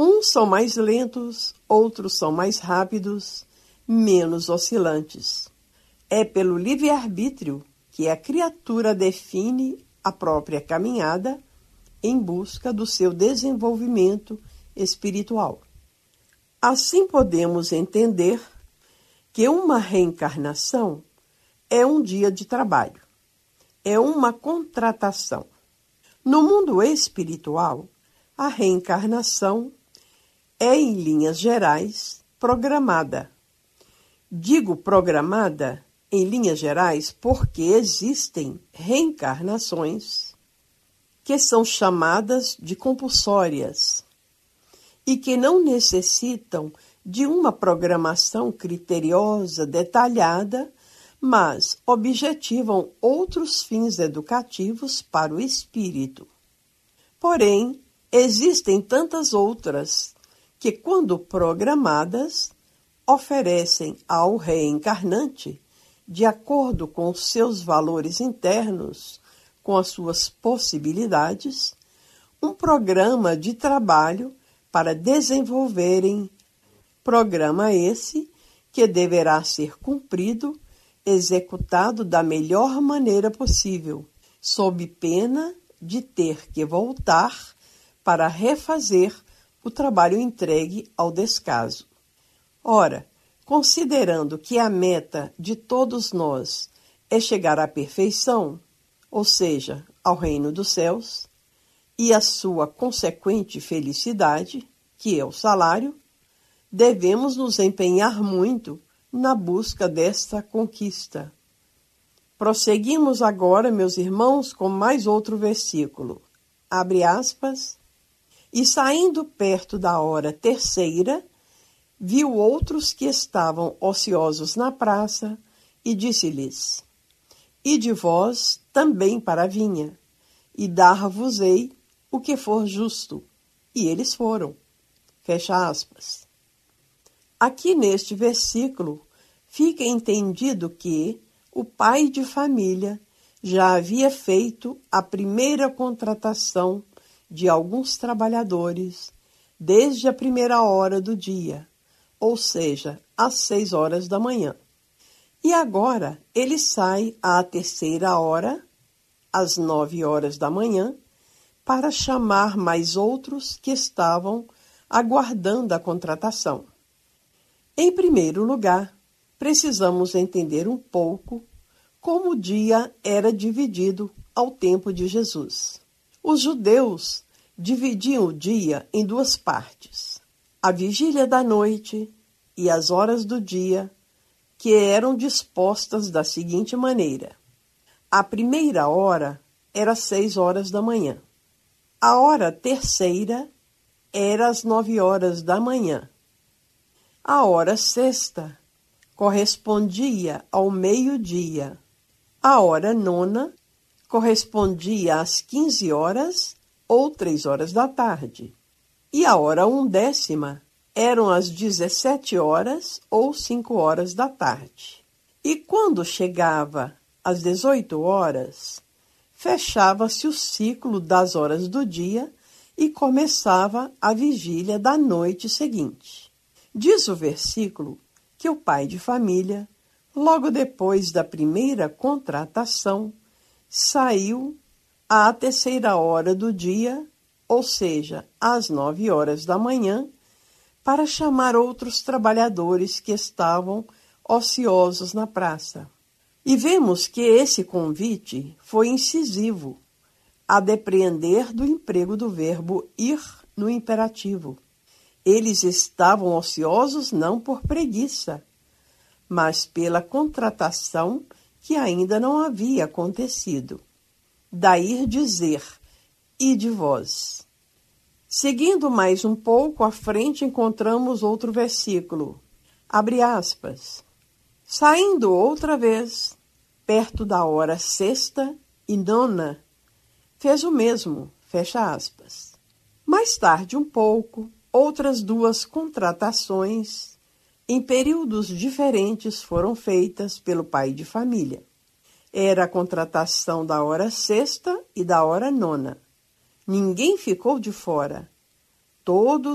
Uns são mais lentos, outros são mais rápidos, menos oscilantes. É pelo livre-arbítrio que a criatura define a própria caminhada em busca do seu desenvolvimento espiritual. Assim podemos entender que uma reencarnação é um dia de trabalho, é uma contratação. No mundo espiritual, a reencarnação é, em linhas gerais, programada. Digo programada em linhas gerais porque existem reencarnações que são chamadas de compulsórias e que não necessitam de uma programação criteriosa, detalhada, mas objetivam outros fins educativos para o espírito. Porém, existem tantas outras que, quando programadas, oferecem ao reencarnante, de acordo com os seus valores internos, com as suas possibilidades, um programa de trabalho para desenvolverem. Programa esse que deverá ser cumprido, executado da melhor maneira possível, sob pena de ter que voltar para refazer o trabalho entregue ao descaso. Ora, considerando que a meta de todos nós é chegar à perfeição, ou seja, ao reino dos céus, e a sua consequente felicidade, que é o salário, devemos nos empenhar muito na busca desta conquista. Prosseguimos agora, meus irmãos, com mais outro versículo. Abre aspas. E saindo perto da hora terceira, viu outros que estavam ociosos na praça e disse-lhes: Ide vós também para a vinha, e dar-vos-ei o que for justo. E eles foram. Fecha aspas. Aqui neste versículo fica entendido que o pai de família já havia feito a primeira contratação de alguns trabalhadores desde a primeira hora do dia, ou seja, às 6 horas da manhã. E agora ele sai à terceira hora, às 9 horas da manhã, para chamar mais outros que estavam aguardando a contratação. Em primeiro lugar, precisamos entender um pouco como o dia era dividido ao tempo de Jesus. Os judeus dividiam o dia em 2 partes: a vigília da noite e as horas do dia, que eram dispostas da seguinte maneira. A primeira hora era às 6 horas da manhã. A hora terceira era às 9 horas da manhã. A hora sexta correspondia ao meio-dia. A hora nona correspondia às 15 horas ou 3 horas da tarde. E a hora undécima eram às 17 horas ou 5 horas da tarde. E quando chegava às 18 horas, fechava-se o ciclo das horas do dia e começava a vigília da noite seguinte. Diz o versículo que o pai de família, logo depois da primeira contratação, saiu à terceira hora do dia, ou seja, às 9 horas da manhã, para chamar outros trabalhadores que estavam ociosos na praça. E vemos que esse convite foi incisivo, a depreender do emprego do verbo ir no imperativo. Eles estavam ociosos não por preguiça, mas pela contratação que ainda não havia acontecido. Daí dizer, ide vós. Seguindo mais um pouco à frente, encontramos outro versículo. Abre aspas. Saindo outra vez, perto da hora sexta e nona, fez o mesmo, fecha aspas. Mais tarde um pouco, outras 2 contratações, em períodos diferentes, foram feitas pelo pai de família. Era a contratação da hora sexta e da hora nona. Ninguém ficou de fora. Todos